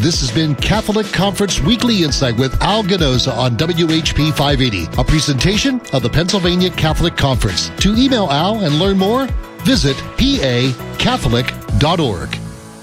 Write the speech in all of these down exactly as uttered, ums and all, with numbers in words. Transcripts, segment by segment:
This has been Catholic Conference Weekly Insight with Al Ganoza on W H P five eighty, a presentation of the Pennsylvania Catholic Conference. To email Al and learn more, visit p a catholic dot org.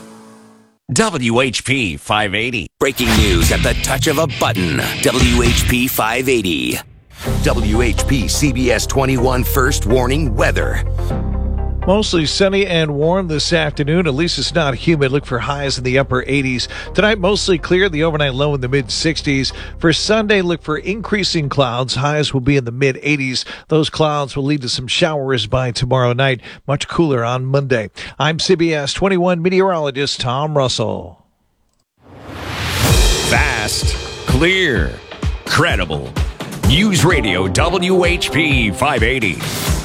W H P five eighty. Breaking news at the touch of a button. W H P five eighty. W H P C B S twenty-one First Warning Weather. Mostly sunny and warm this afternoon. At least it's not humid. Look for highs in the upper eighties. Tonight, mostly clear. The overnight low in the mid sixties. For Sunday, look for increasing clouds. Highs will be in the mid eighties. Those clouds will lead to some showers by tomorrow night. Much cooler on Monday. I'm C B S twenty-one meteorologist Tom Russell. Fast, clear, credible. News Radio W H P five eighty.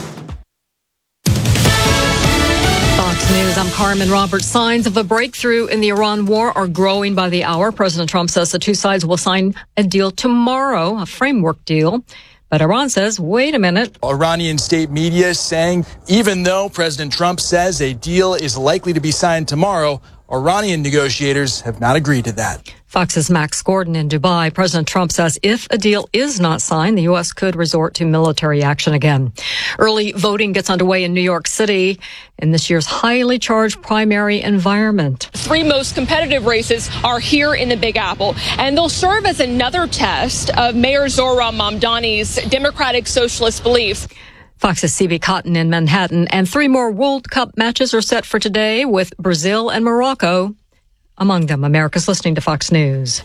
Fox News, I'm Carmen Roberts. Signs of a breakthrough in the Iran war are growing by the hour. President Trump says the two sides will sign a deal tomorrow, a framework deal. But Iran says, wait a minute. Iranian state media saying even though President Trump says a deal is likely to be signed tomorrow, Iranian negotiators have not agreed to that. Fox's Max Gordon in Dubai. President Trump says if a deal is not signed, the U S could resort to military action again. Early voting gets underway in New York City in this year's highly charged primary environment. Three most competitive races are here in the Big Apple, and they'll serve as another test of Mayor Zohran Mamdani's democratic socialist beliefs. Fox's C B Cotton in Manhattan. And three more World Cup matches are set for today with Brazil and Morocco among them. America's listening to Fox News.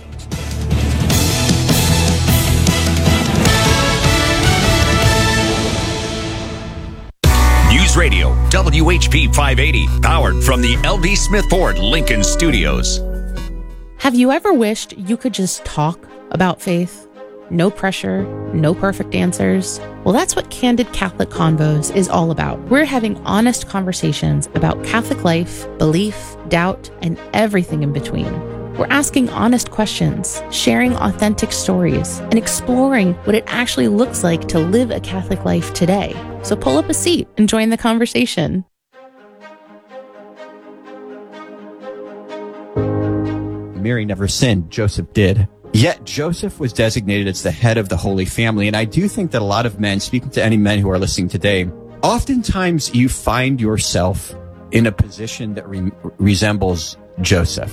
News Radio W H P five eighty, powered from the L D Smith Ford Lincoln Studios. Have you ever wished you could just talk about faith? No pressure, no perfect answers. Well, that's what Candid Catholic Convos is all about. We're having honest conversations about Catholic life, belief, doubt, and everything in between. We're asking honest questions, sharing authentic stories, and exploring what it actually looks like to live a Catholic life today. So pull up a seat and join the conversation. Mary never sinned. Joseph did. Yet Joseph was designated as the head of the Holy Family. And I do think that a lot of men, speaking to any men who are listening today, oftentimes you find yourself in a position that re- resembles Joseph.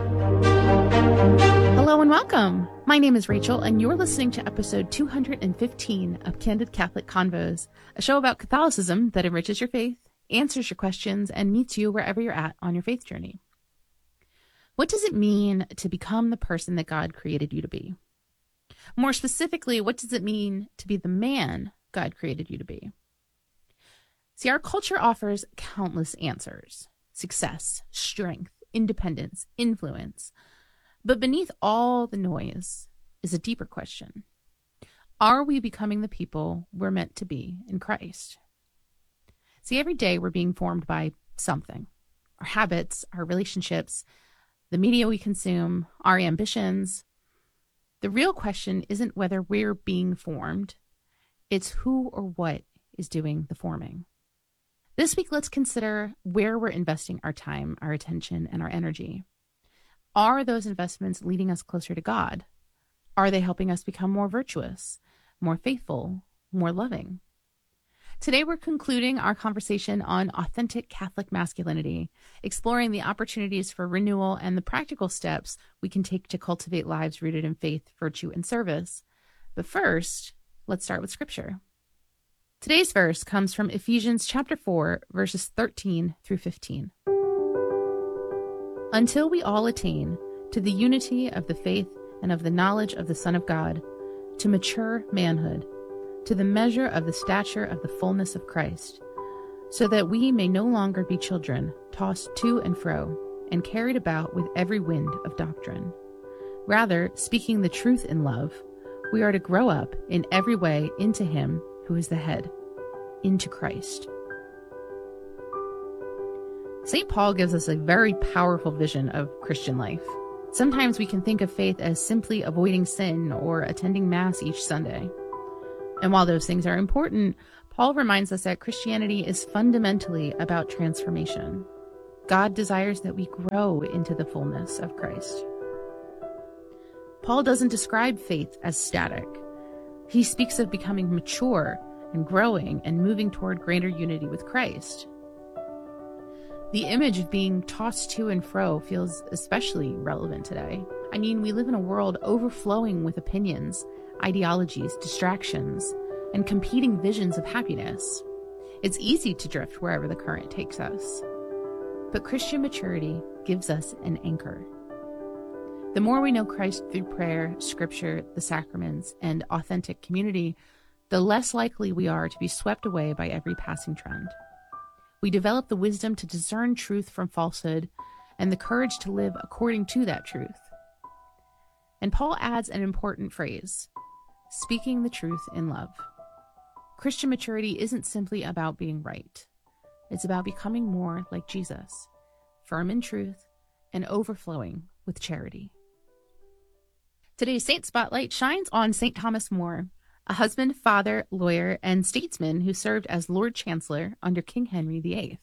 Hello and welcome. My name is Rachel, and you're listening to episode two hundred fifteen of Candid Catholic Convos, a show about Catholicism that enriches your faith, answers your questions, and meets you wherever you're at on your faith journey. What does it mean to become the person that God created you to be? More specifically, what does it mean to be the man God created you to be? See, our culture offers countless answers: success, strength, independence, influence. But beneath all the noise is a deeper question. Are we becoming the people we're meant to be in Christ? See, every day we're being formed by something: our habits, our relationships, the media we consume, our ambitions. The real question isn't whether we're being formed. It's who or what is doing the forming. This week, let's consider where we're investing our time, our attention, and our energy. Are those investments leading us closer to God? Are they helping us become more virtuous, more faithful, more loving? Today, we're concluding our conversation on authentic Catholic masculinity, exploring the opportunities for renewal and the practical steps we can take to cultivate lives rooted in faith, virtue, and service. But first, let's start with Scripture. Today's verse comes from Ephesians chapter four, verses thirteen through fifteen. Until we all attain to the unity of the faith and of the knowledge of the Son of God, to mature manhood, to the measure of the stature of the fullness of Christ, so that we may no longer be children, tossed to and fro, and carried about with every wind of doctrine. Rather, speaking the truth in love, we are to grow up in every way into Him who is the head, into Christ. Saint Paul gives us a very powerful vision of Christian life. Sometimes we can think of faith as simply avoiding sin or attending Mass each Sunday. And while those things are important, Paul reminds us that Christianity is fundamentally about transformation. God desires that we grow into the fullness of Christ. Paul doesn't describe faith as static. He speaks of becoming mature and growing and moving toward greater unity with Christ. The image of being tossed to and fro feels especially relevant today. I mean, we live in a world overflowing with opinions, ideologies, distractions, and competing visions of happiness. It's easy to drift wherever the current takes us. But Christian maturity gives us an anchor. The more we know Christ through prayer, scripture, the sacraments, and authentic community, the less likely we are to be swept away by every passing trend. We develop the wisdom to discern truth from falsehood and the courage to live according to that truth. And Paul adds an important phrase, speaking the truth in love. Christian maturity isn't simply about being right. It's about becoming more like Jesus, firm in truth and overflowing with charity. Today's Saint Spotlight shines on Saint Thomas More, a husband, father, lawyer, and statesman who served as Lord Chancellor under King Henry the Eighth.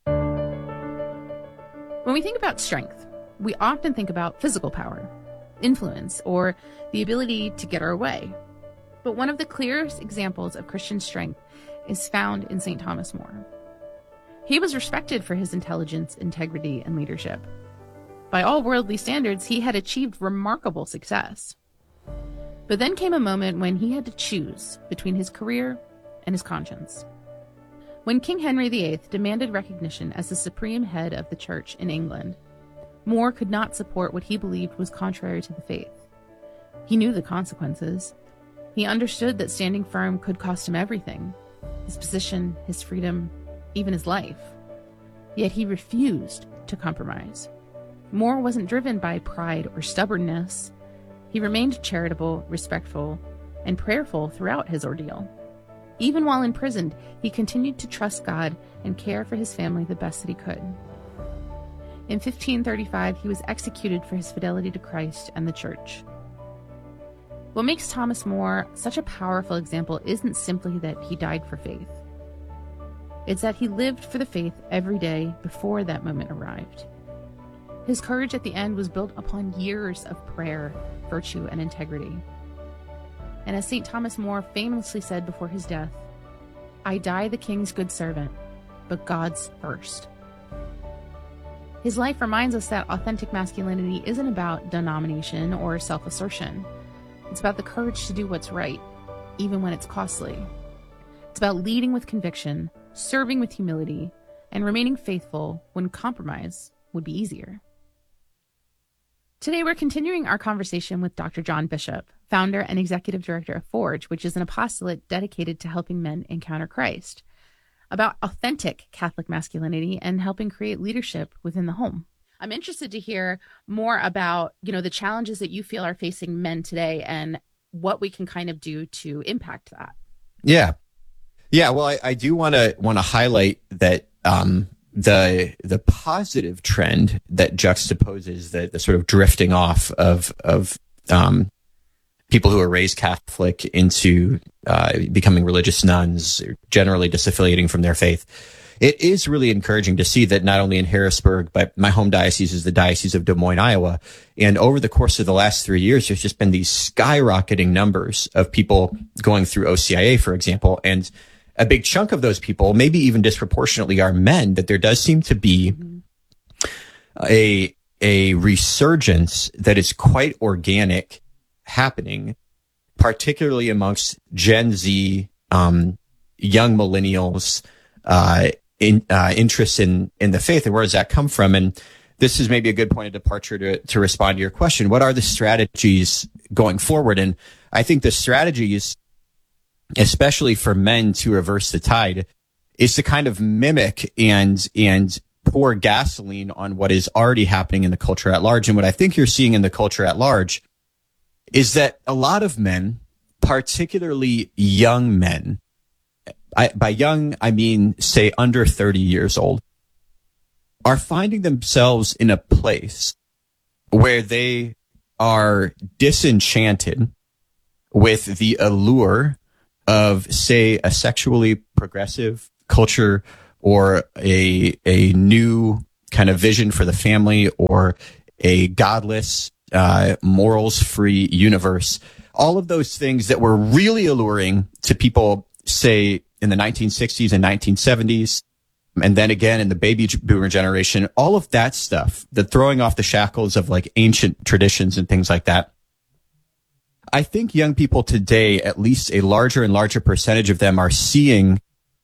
When we think about strength, we often think about physical power, influence, or the ability to get our way. But one of the clearest examples of Christian strength is found in Saint Thomas More. He was respected for his intelligence, integrity, and leadership. By all worldly standards, he had achieved remarkable success. But then came a moment when he had to choose between his career and his conscience. When King Henry the Eighth demanded recognition as the supreme head of the church in England, More could not support what he believed was contrary to the faith. He knew the consequences. He understood that standing firm could cost him everything, his position, his freedom, even his life. Yet he refused to compromise. More wasn't driven by pride or stubbornness. He remained charitable, respectful, and prayerful throughout his ordeal. Even while imprisoned, he continued to trust God and care for his family the best that he could. In fifteen thirty-five, he was executed for his fidelity to Christ and the church. What makes Thomas More such a powerful example isn't simply that he died for faith. It's that he lived for the faith every day before that moment arrived. His courage at the end was built upon years of prayer, virtue, and integrity. And as Saint Thomas More famously said before his death, "I die the king's good servant, but God's first." His life reminds us that authentic masculinity isn't about denomination or self-assertion. It's about the courage to do what's right, even when it's costly. It's about leading with conviction, serving with humility, and remaining faithful when compromise would be easier. Today, we're continuing our conversation with Doctor John Bishop, founder and executive director of Forge, which is an apostolate dedicated to helping men encounter Christ, about authentic Catholic masculinity and helping create leadership within the home. I'm interested to hear more about, you know, the challenges that you feel are facing men today and what we can kind of do to impact that. Yeah. Yeah. Well, I, I do want to want to highlight that um, the the positive trend that juxtaposes the the sort of drifting off of of um, people who are raised Catholic into uh, becoming religious nuns, or generally disaffiliating from their faith. It is really encouraging to see that not only in Harrisburg, but my home diocese is the Diocese of Des Moines, Iowa. And over the course of the last three years, there's just been these skyrocketing numbers of people going through O C I A, for example. And a big chunk of those people, maybe even disproportionately, are men, that there does seem to be a, a resurgence that is quite organic happening, particularly amongst Gen Z, um, young millennials, uh, in, uh, interest in, in the faith. And where does that come from? And this is maybe a good point of departure to, to respond to your question. What are the strategies going forward? And I think the strategies, especially for men to reverse the tide, is to kind of mimic and, and pour gasoline on what is already happening in the culture at large. And what I think you're seeing in the culture at large is that a lot of men, particularly young men, I, by young, I mean, say under thirty years old, are finding themselves in a place where they are disenchanted with the allure of, say, a sexually progressive culture or a, a new kind of vision for the family, or a godless uh, morals-free universe. All of those things that were really alluring to people, say, in the nineteen sixties and nineteen seventies, and then again in the baby boomer generation, all of that stuff, the throwing off the shackles of like ancient traditions and things like that. I think young people today, at least a larger and larger percentage of them, are seeing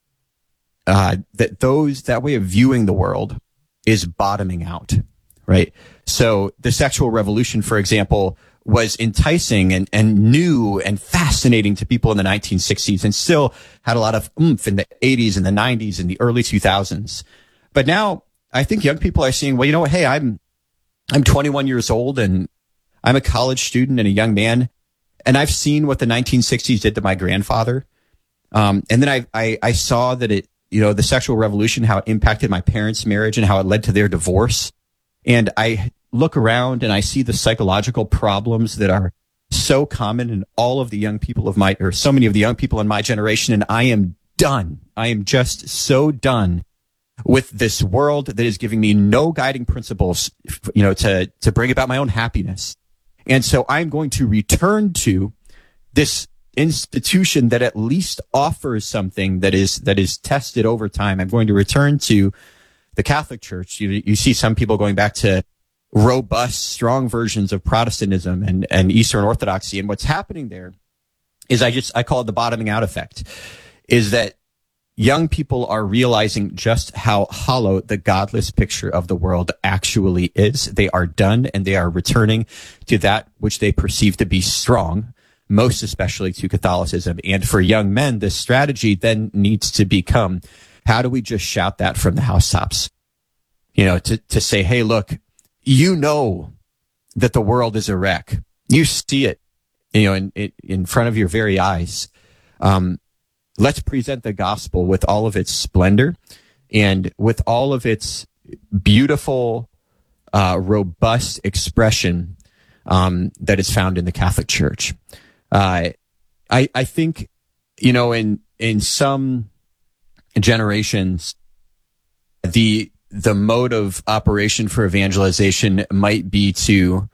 uh, that those that way of viewing the world is bottoming out, right? So the sexual revolution, for example, was enticing and, and new and fascinating to people in the nineteen sixties and still had a lot of oomph in the eighties and the nineties and the early two thousands. But now I think young people are seeing, well, you know what? Hey, I'm, I'm twenty-one years old and I'm a college student and a young man. And I've seen what the nineteen sixties did to my grandfather. Um, and then I, I, I saw that it, you know, the sexual revolution, how it impacted my parents' marriage and how it led to their divorce. And I look around and I see the psychological problems that are so common in all of the young people of my, or so many of the young people in my generation. And I am done. I am just so done with this world that is giving me no guiding principles, you know, to, to bring about my own happiness. And so I'm going to return to this institution that at least offers something that is, that is tested over time. I'm going to return to the Catholic Church. You, you see some people going back to robust, strong versions of Protestantism and, and Eastern Orthodoxy. And what's happening there is I just, I call it the bottoming out effect, is that young people are realizing just how hollow the godless picture of the world actually is. They are done and they are returning to that which they perceive to be strong, most especially to Catholicism. And for young men, the strategy then needs to become, how do we just shout that from the housetops? You know, to, to say, hey, look, you know that the world is a wreck. You see it, you know, in, in, in front of your very eyes. Um, Let's present the gospel with all of its splendor and with all of its beautiful, uh, robust expression um, that is found in the Catholic Church. Uh, I, I think, you know, in in some generations, the the mode of operation for evangelization might be to,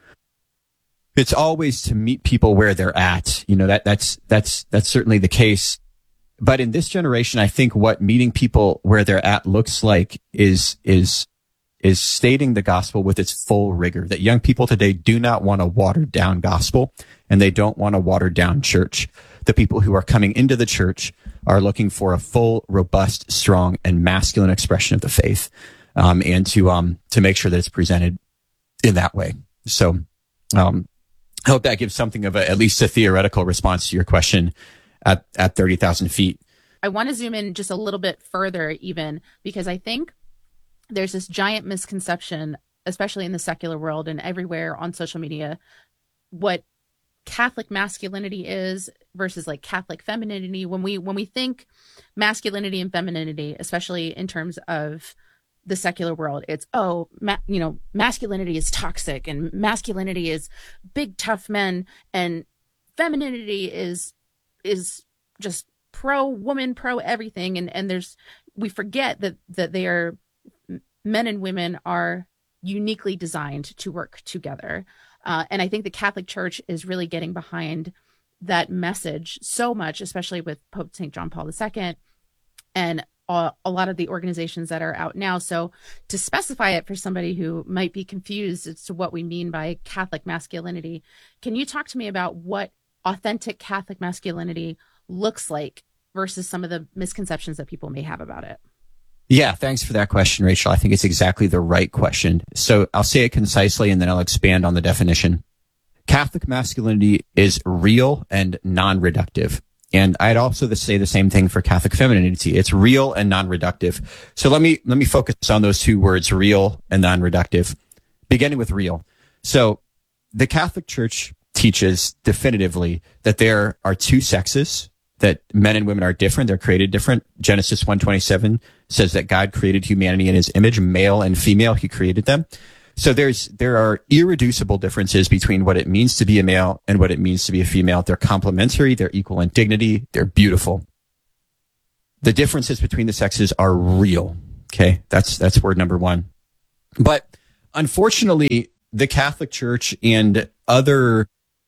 it's always to meet people where they're at. You know, that that's that's that's certainly the case. But in this generation, I think what meeting people where they're at looks like is, is, is stating the gospel with its full rigor, that young people today do not want a watered down gospel and they don't want a watered down church. The people who are coming into the church are looking for a full, robust, strong, and masculine expression of the faith, um, and to, um, to make sure that it's presented in that way. So, um, I hope that gives something of a, at least a theoretical response to your question. At, at thirty thousand feet. I want to zoom in just a little bit further even, because I think there's this giant misconception, especially in the secular world and everywhere on social media, what Catholic masculinity is versus like Catholic femininity. When we, when we think masculinity and femininity, especially in terms of the secular world, it's, oh, ma- you know, masculinity is toxic and masculinity is big, tough men, and femininity is is just pro woman, pro everything. And, and there's, we forget that, that they are, men and women are uniquely designed to work together. Uh, and I think the Catholic Church is really getting behind that message so much, especially with Pope Saint John Paul the Second and a, a lot of the organizations that are out now. So to specify it for somebody who might be confused as to what we mean by Catholic masculinity, can you talk to me about what authentic Catholic masculinity looks like versus some of the misconceptions that people may have about it? Yeah, thanks for that question, Rachel. I think it's exactly the right question. So I'll say it concisely and then I'll expand on the definition. Catholic masculinity is real and non-reductive. And I'd also say the same thing for Catholic femininity. It's real and non-reductive. So let me, let me focus on those two words, real and non-reductive, beginning with real. So the Catholic Church teaches definitively that there are two sexes, that men and women are different. They're created different. Genesis one twenty-seven says that God created humanity in his image, male and female. He created them. So there's, there are irreducible differences between what it means to be a male and what it means to be a female. They're complementary. They're equal in dignity. They're beautiful. The differences between the sexes are real. Okay. That's, that's word number one. But unfortunately, the Catholic Church and other,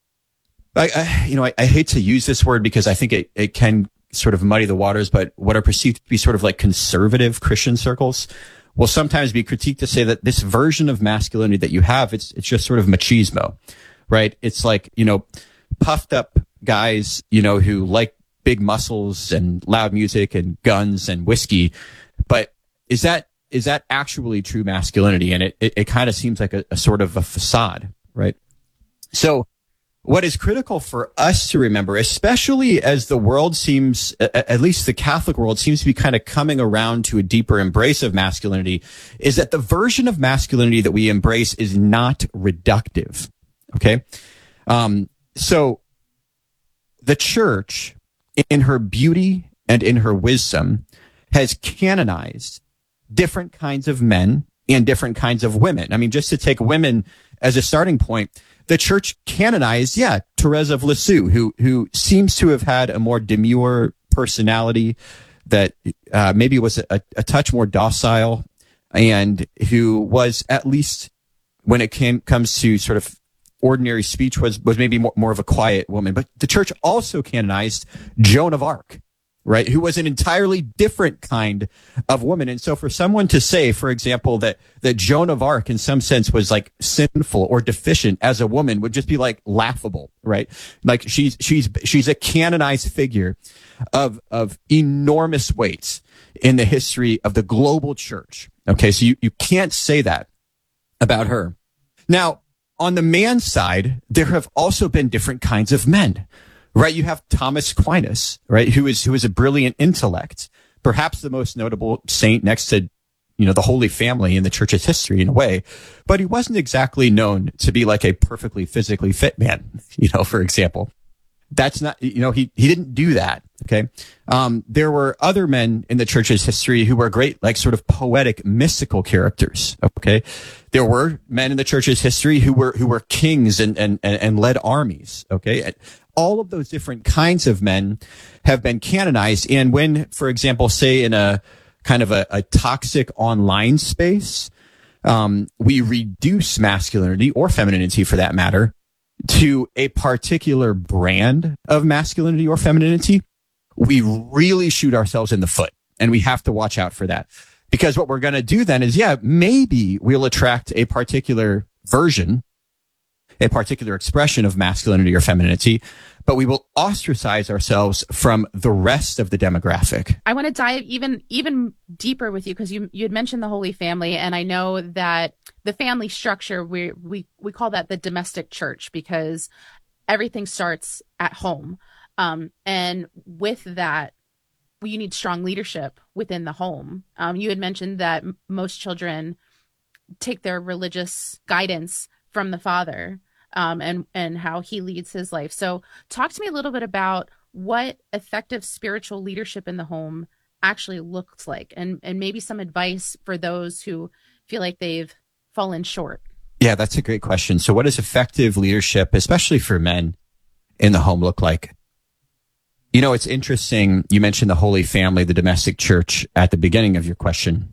I, I you know, I, I hate to use this word because I think it, it can sort of muddy the waters, but what are perceived to be sort of like conservative Christian circles will sometimes be critiqued to say that this version of masculinity that you have, it's, it's just sort of machismo, right? It's like, you know, puffed up guys, you know, who like big muscles and loud music and guns and whiskey. But is that, is that actually true masculinity? And it, it, it kind of seems like a, a sort of a facade, right? So what is critical for us to remember, especially as the world seems, at least the Catholic world seems to be kind of coming around to a deeper embrace of masculinity, is that the version of masculinity that we embrace is not reductive. Okay. Um, so the church, in her beauty and in her wisdom, has canonized different kinds of men and different kinds of women. I mean, just to take women as a starting point, the church canonized, yeah, Therese of Lisieux, who who seems to have had a more demure personality, that uh, maybe was a, a touch more docile, and who was, at least when it came comes to sort of ordinary speech, was was maybe more, more of a quiet woman. But the church also canonized Joan of Arc, right, who was an entirely different kind of woman. And so for someone to say, for example, that, that Joan of Arc in some sense was like sinful or deficient as a woman would just be like laughable, right? Like she's, she's, she's a canonized figure of, of enormous weight in the history of the global church. Okay. So you, you can't say that about her. Now, on the man's side, there have also been different kinds of men. Right, you have Thomas Aquinas, right, who is who is a brilliant intellect, perhaps the most notable saint next to, you know, the Holy Family in the church's history in a way, but he wasn't exactly known to be like a perfectly physically fit man, you know, for example. That's not, you know, he he didn't do that. Okay, um, there were other men in the church's history who were great, like sort of poetic, mystical characters. Okay, there were men in the church's history who were who were kings and and and, and led armies. Okay. All of those different kinds of men have been canonized. And when, for example, say in a kind of a, a toxic online space, um, we reduce masculinity or femininity for that matter to a particular brand of masculinity or femininity, we really shoot ourselves in the foot. And we have to watch out for that. Because what we're going to do then is, yeah, maybe we'll attract a particular version, a particular expression of masculinity or femininity, but we will ostracize ourselves from the rest of the demographic. I want to dive even even deeper with you because you you had mentioned the Holy Family, and I know that the family structure, we we we call that the domestic church because everything starts at home, um, and with that, you need strong leadership within the home. Um, you had mentioned that m- most children take their religious guidance from the father. Um, and, and how he leads his life. So talk to me a little bit about what effective spiritual leadership in the home actually looks like, and, and maybe some advice for those who feel like they've fallen short. Yeah, that's a great question. So what does effective leadership, especially for men, in the home look like? You know, it's interesting. You mentioned the Holy Family, the domestic church at the beginning of your question.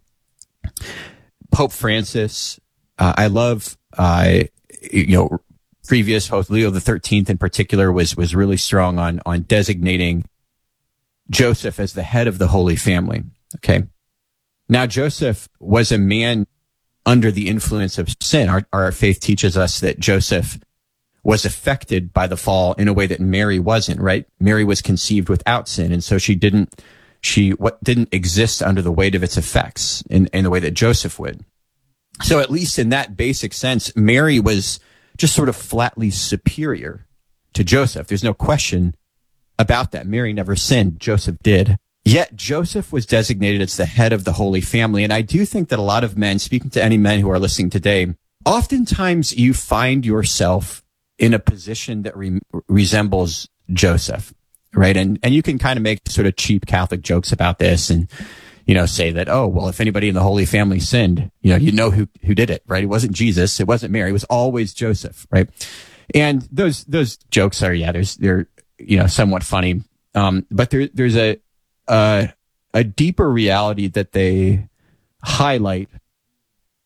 Pope Francis, uh, I love, uh, you know, previous Pope Leo the thirteenth in particular was was really strong on on designating Joseph as the head of the Holy Family. Okay. Now, Joseph was a man under the influence of sin. Our, our faith teaches us that Joseph was affected by the fall in a way that Mary wasn't, right? Mary was conceived without sin, and so she didn't she what didn't exist under the weight of its effects in, in the way that Joseph would. So at least in that basic sense, Mary was just sort of flatly superior to Joseph. There's no question about that. Mary never sinned. Joseph did. Yet Joseph was designated as the head of the Holy Family. And I do think that a lot of men, speaking to any men who are listening today, oftentimes you find yourself in a position that re- resembles Joseph, right? And, and you can kind of make sort of cheap Catholic jokes about this and, you know, say that, oh, well, if anybody in the Holy Family sinned, you know, you know who, who did it, right? It wasn't Jesus. It wasn't Mary. It was always Joseph, right? And those, those jokes are, yeah, there's, they're, you know, somewhat funny. Um, but there, there's a, uh, a deeper reality that they highlight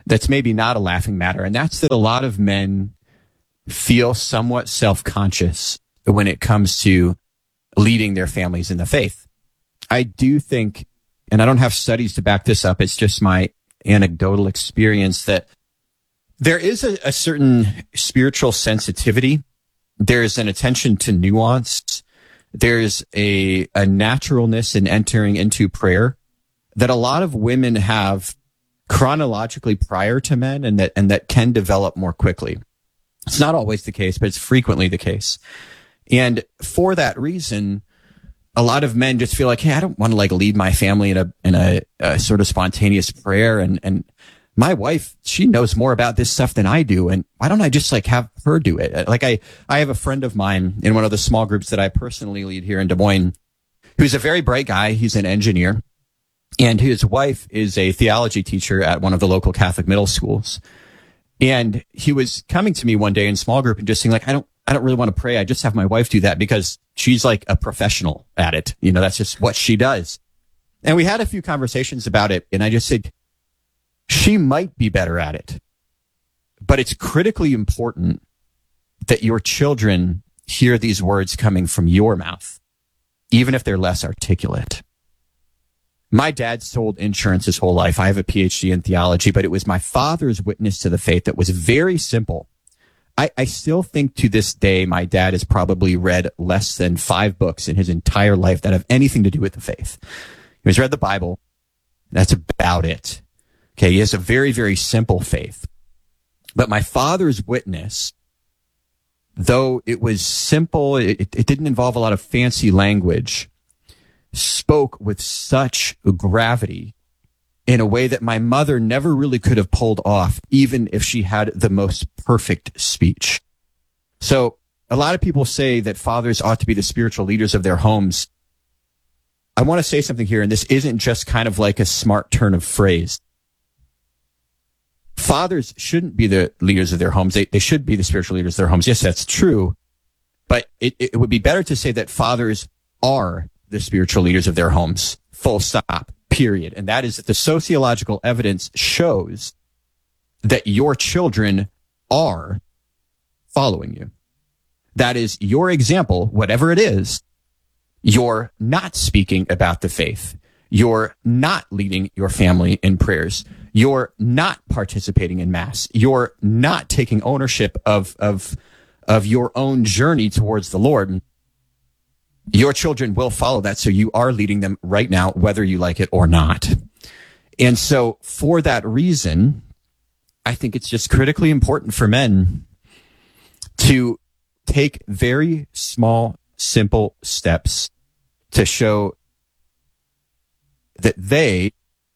that's maybe not a laughing matter. And that's that a lot of men feel somewhat self-conscious when it comes to leading their families in the faith. I do think, and I don't have studies to back this up, it's just my anecdotal experience, that there is a, a certain spiritual sensitivity. There's an attention to nuance. There's a, a naturalness in entering into prayer that a lot of women have chronologically prior to men, and that, and that can develop more quickly. It's not always the case, but it's frequently the case. And for that reason, a lot of men just feel like, hey, I don't want to like lead my family in a, in a, a sort of spontaneous prayer. And, and my wife, she knows more about this stuff than I do. And why don't I just like have her do it? Like I, I have a friend of mine in one of the small groups that I personally lead here in Des Moines, who's a very bright guy. He's an engineer, and his wife is a theology teacher at one of the local Catholic middle schools. And he was coming to me one day in small group and just saying like, I don't, I don't really want to pray. I just have my wife do that because she's like a professional at it. You know, that's just what she does. And we had a few conversations about it. And I just said, she might be better at it, but it's critically important that your children hear these words coming from your mouth, even if they're less articulate. My dad sold insurance his whole life. I have a P H D in theology, but it was my father's witness to the faith that was very simple. I, I still think to this day, my dad has probably read less than five books in his entire life that have anything to do with the faith. He has read the Bible. That's about it. Okay. He has a very, very simple faith. But my father's witness, though it was simple, it, it didn't involve a lot of fancy language, spoke with such gravity in a way that my mother never really could have pulled off, even if she had the most perfect speech. So a lot of people say that fathers ought to be the spiritual leaders of their homes. I want to say something here, and this isn't just kind of like a smart turn of phrase. Fathers shouldn't be the leaders of their homes. They, they should be the spiritual leaders of their homes. Yes, that's true. But it, it would be better to say that fathers are the spiritual leaders of their homes. Full stop. Period. And that is that the sociological evidence shows that your children are following you. That is your example, whatever it is. You're not speaking about the faith. You're not leading your family in prayers. You're not participating in mass. You're not taking ownership of, of, of your own journey towards the Lord. Your children will follow that. So you are leading them right now, whether you like it or not. And so for that reason, I think it's just critically important for men to take very small, simple steps to show that they,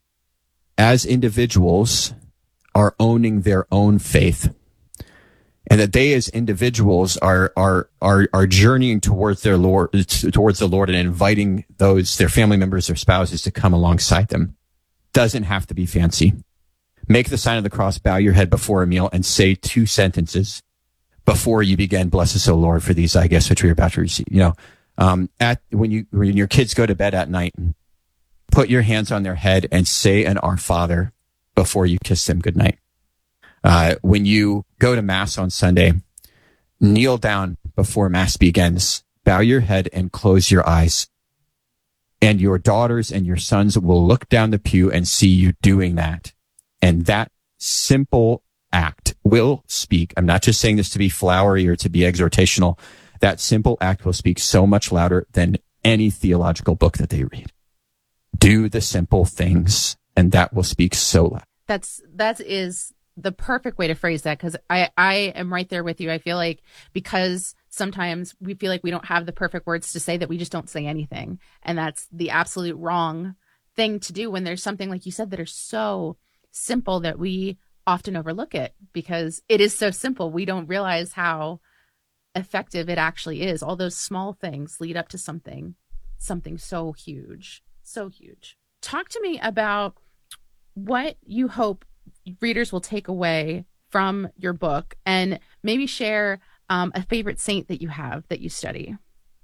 as individuals, are owning their own faith, and that they as individuals are are are are journeying towards their Lord, towards the Lord, and inviting those, their family members, their spouses, to come alongside them. Doesn't have to be fancy. Make the sign of the cross, bow your head before a meal, and say two sentences before you begin. Bless us, O Lord, for these, I guess, which we are about to receive. You know, um, at when you when your kids go to bed at night, put your hands on their head and say an Our Father before you kiss them goodnight. Uh, when you go to Mass on Sunday, kneel down before Mass begins, bow your head and close your eyes. And your daughters and your sons will look down the pew and see you doing that. And that simple act will speak. I'm not just saying this to be flowery or to be exhortational. That simple act will speak so much louder than any theological book that they read. Do the simple things, and that will speak so loud. That's, that is the perfect way to phrase that, because I, I am right there with you. I feel like because sometimes we feel like we don't have the perfect words to say, that we just don't say anything. And that's the absolute wrong thing to do when there's something, like you said, that are so simple that we often overlook it because it is so simple. We don't realize how effective it actually is. All those small things lead up to something, something so huge, so huge. Talk to me about what you hope readers will take away from your book, and maybe share um, a favorite saint that you have that you study.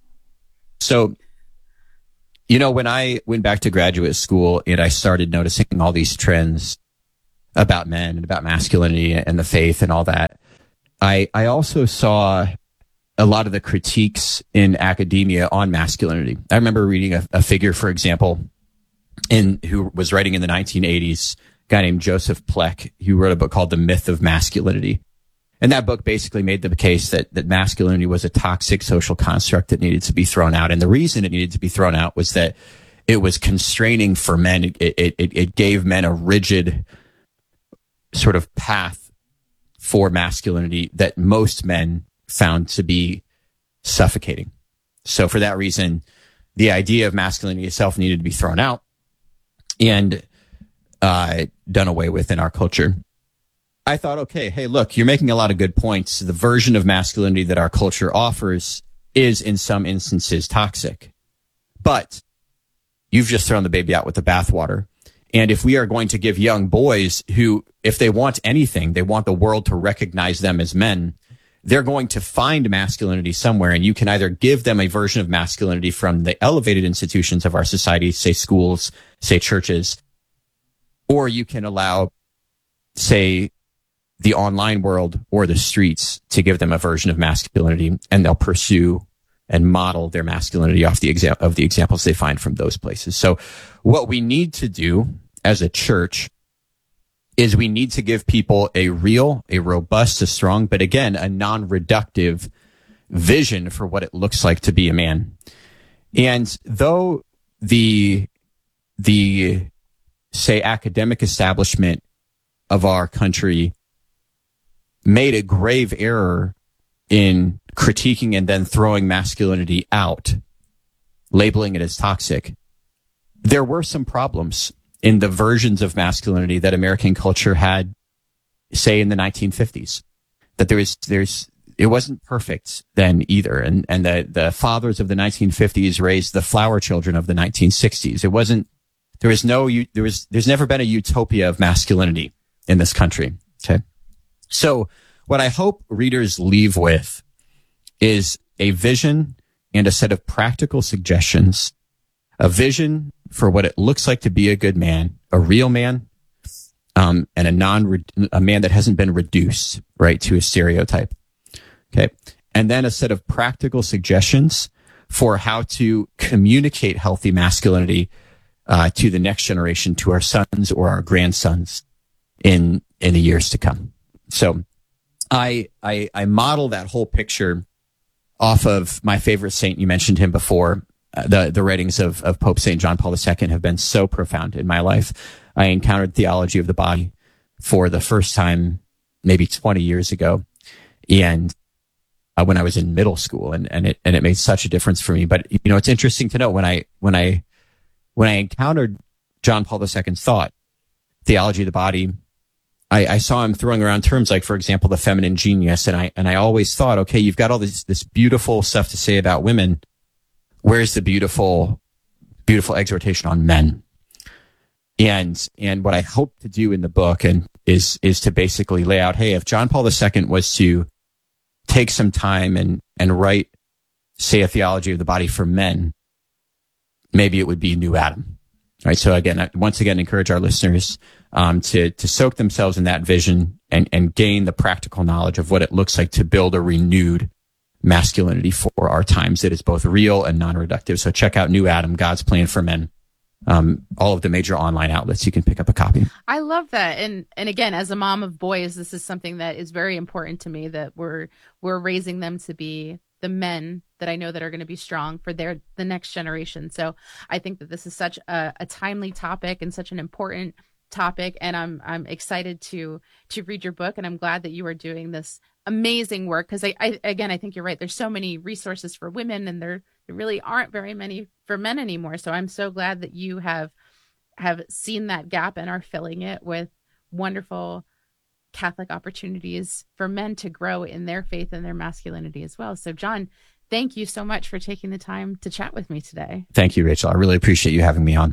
So, you know, when I went back to graduate school and I started noticing all these trends, about men and about masculinity and the faith and all that, I I also saw a lot of the critiques in academia on masculinity. I remember reading a, a figure, for example, in who was writing in the nineteen eighties, a guy named Joseph Pleck, who wrote a book called The Myth of Masculinity. And that book basically made the case that, that masculinity was a toxic social construct that needed to be thrown out. And the reason it needed to be thrown out was that it was constraining for men. It, it, it, it gave men a rigid sort of path for masculinity that most men found to be suffocating. So for that reason, the idea of masculinity itself needed to be thrown out and uh, done away with in our culture. I thought, okay, hey, look, you're making a lot of good points. The version of masculinity that our culture offers is in some instances toxic. But you've just thrown the baby out with the bathwater. And if we are going to give young boys who, if they want anything, they want the world to recognize them as men, they're going to find masculinity somewhere. And you can either give them a version of masculinity from the elevated institutions of our society, say schools, say churches, or you can allow, say, the online world or the streets to give them a version of masculinity, and they'll pursue and model their masculinity off the exa- of the examples they find from those places. So what we need to do as a church is we need to give people a real, a robust, a strong, but again, a non-reductive vision for what it looks like to be a man. And though the, the, say, academic establishment of our country made a grave error in critiquing and then throwing masculinity out, labeling it as toxic, there were some problems in the versions of masculinity that American culture had, say, in the nineteen fifties. That there is, there's, it wasn't perfect then either. And, and the, the fathers of the nineteen fifties raised the flower children of the nineteen sixties. It wasn't, there was no, there was, there's never been a utopia of masculinity in this country. Okay. So what I hope readers leave with is a vision and a set of practical suggestions, a vision for what it looks like to be a good man, a real man, um, and a non, a man that hasn't been reduced, right, to a stereotype. Okay. And then a set of practical suggestions for how to communicate healthy masculinity, uh, to the next generation, to our sons or our grandsons in, in the years to come. So I, I, I model that whole picture off of my favorite saint. You mentioned him before. Uh, the, the writings of, of Pope Saint John Paul the Second have been so profound in my life. I encountered theology of the body for the first time maybe twenty years ago. And uh, when I was in middle school, and, and it, and it made such a difference for me. But, you know, it's interesting to know when I, when I, when I encountered John Paul the Second's thought, theology of the body, I, I saw him throwing around terms like, for example, the feminine genius. And I, and I always thought, okay, you've got all this, this beautiful stuff to say about women. Where's the beautiful, beautiful exhortation on men? And, and what I hope to do in the book and is, is to basically lay out, hey, if John Paul the Second was to take some time and, and write, say, a theology of the body for men, maybe it would be New Adam. Right. So again, I once again encourage our listeners um, to to soak themselves in that vision and and gain the practical knowledge of what it looks like to build a renewed masculinity for our times that is both real and non-reductive. So check out New Adam, God's Plan for Men. Um, all of the major online outlets, you can pick up a copy. I love that. And and again, as a mom of boys, this is something that is very important to me, that we're we're raising them to be the men that I know that are going to be strong for their the next generation. So I think that this is such a, a timely topic and such an important topic. And I'm I'm excited to to read your book. And I'm glad that you are doing this amazing work, because I, I again I think you're right. There's so many resources for women, and there there really aren't very many for men anymore. So I'm so glad that you have have seen that gap and are filling it with wonderful Catholic opportunities for men to grow in their faith and their masculinity as well. So John, thank you so much for taking the time to chat with me today. Thank you, Rachel. I really appreciate you having me on.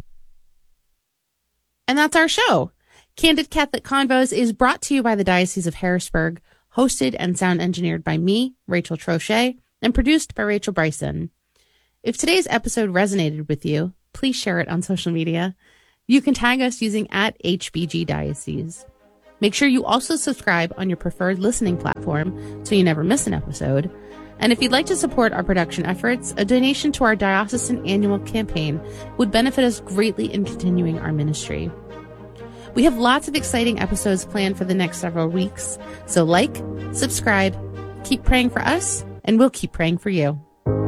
And that's our show. Candid Catholic Convos is brought to you by the Diocese of Harrisburg, hosted and sound engineered by me, Rachel Trochet, and produced by Rachel Bryson. If today's episode resonated with you, please share it on social media. You can tag us using at H B G Diocese. Make sure you also subscribe on your preferred listening platform so you never miss an episode. And if you'd like to support our production efforts, a donation to our diocesan annual campaign would benefit us greatly in continuing our ministry. We have lots of exciting episodes planned for the next several weeks, so like, subscribe, keep praying for us, and we'll keep praying for you.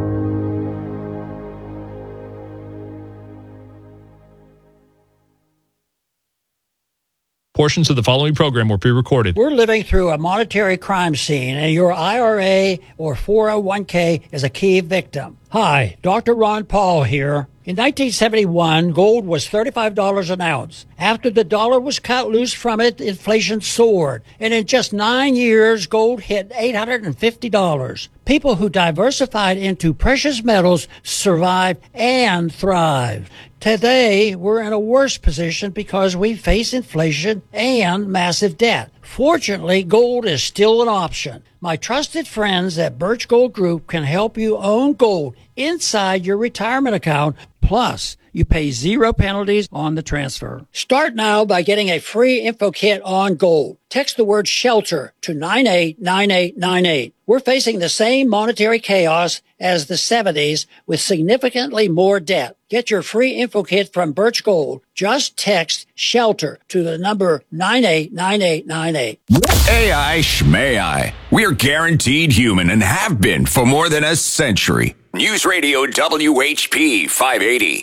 Portions of the following program were pre-recorded. We're living through a monetary crime scene, and your I R A or four oh one k is a key victim. Hi, Doctor Ron Paul here. In nineteen seventy-one, gold was thirty-five dollars an ounce. After the dollar was cut loose from it, inflation soared. And in just nine years, gold hit eight hundred fifty dollars. People who diversified into precious metals survived and thrived. Today, we're in a worse position because we face inflation and massive debt. Fortunately, gold is still an option. My trusted friends at Birch Gold Group can help you own gold inside your retirement account. Plus, you pay zero penalties on the transfer. Start now by getting a free info kit on gold. Text the word SHELTER to nine eight nine eight nine eight. We're facing the same monetary chaos as the seventies with significantly more debt. Get your free info kit from Birch Gold. Just text SHELTER to the number nine eight nine eight nine eight. A I schmai. We're guaranteed human and have been for more than a century. News Radio W H P five eighty.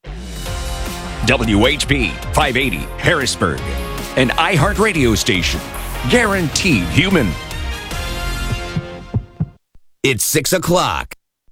W H P five eighty, Harrisburg. An iHeart radio station. Guaranteed human. It's six o'clock.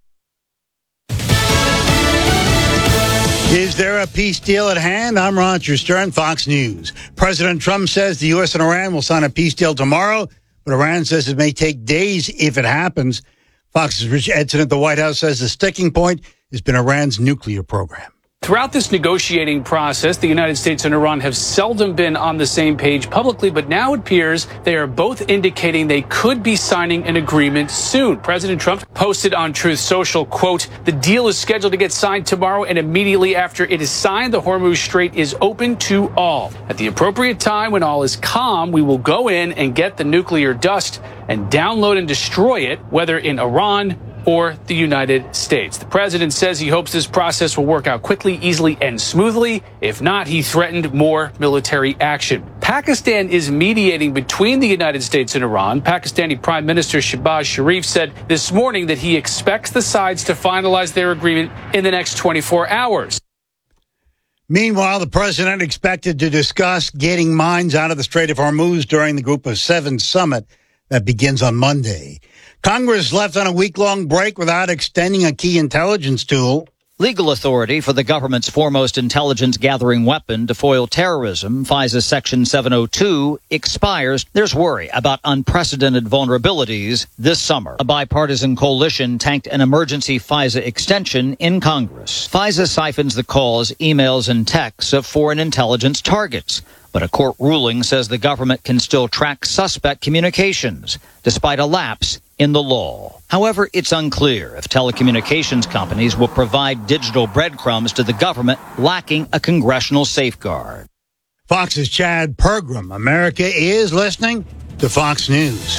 Is there a peace deal at hand? I'm Roger Stern, Fox News. President Trump says the U S and Iran will sign a peace deal tomorrow, but Iran says it may take days if it happens. Fox's Rich Edson at the White House says the sticking point has been Iran's nuclear program. Throughout this negotiating process, the United States and Iran have seldom been on the same page publicly, but now it appears they are both indicating they could be signing an agreement soon. President Trump posted on Truth Social, quote, "The deal is scheduled to get signed tomorrow, and immediately after it is signed, the Hormuz Strait is open to all. At the appropriate time, when all is calm, we will go in and get the nuclear dust and download and destroy it, whether in Iran or the United States." The president says he hopes this process will work out quickly, easily, and smoothly. If not, he threatened more military action. Pakistan is mediating between the United States and Iran. Pakistani Prime Minister Shehbaz Sharif said this morning that he expects the sides to finalize their agreement in the next twenty-four hours. Meanwhile, the president expected to discuss getting mines out of the Strait of Hormuz during the Group of Seven summit that begins on Monday. Congress left on a week-long break without extending a key intelligence tool. Legal authority for the government's foremost intelligence-gathering weapon to foil terrorism, FISA Section seven oh two, expires. There's worry about unprecedented vulnerabilities this summer. A bipartisan coalition tanked an emergency FISA extension in Congress. FISA siphons the calls, emails, and texts of foreign intelligence targets. But a court ruling says the government can still track suspect communications, despite a lapse in the law. However, it's unclear if telecommunications companies will provide digital breadcrumbs to the government lacking a congressional safeguard. Fox's Chad Pergram. America is listening to Fox News.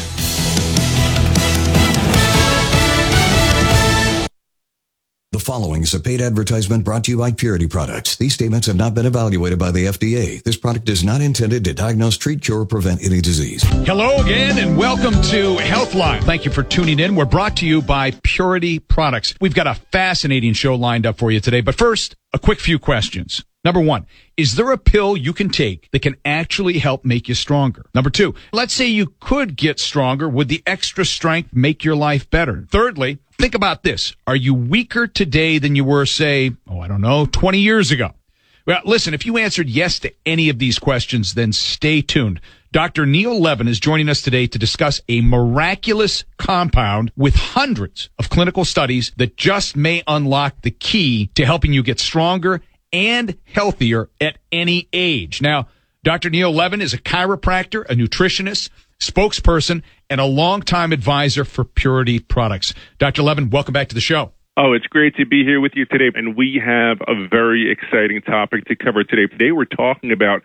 The following is a paid advertisement brought to you by Purity Products. These statements have not been evaluated by the F D A. This product is not intended to diagnose, treat, cure, or prevent any disease. Hello again, and welcome to Healthline. Thank you for tuning in. We're brought to you by Purity Products. We've got a fascinating show lined up for you today. But first, a quick few questions. Number one, is there a pill you can take that can actually help make you stronger? Number two, let's say you could get stronger. Would the extra strength make your life better? Thirdly, think about this. Are you weaker today than you were, say, oh, I don't know, twenty years ago? Well, listen, if you answered yes to any of these questions, then stay tuned. Doctor Neil Levin is joining us today to discuss a miraculous compound with hundreds of clinical studies that just may unlock the key to helping you get stronger and healthier at any age. Now, Doctor Neil Levin is a chiropractor, a nutritionist, spokesperson, and a longtime advisor for Purity Products. Doctor Levin, welcome back to the show. Oh, it's great to be here with you today, and we have a very exciting topic to cover today. Today we're talking about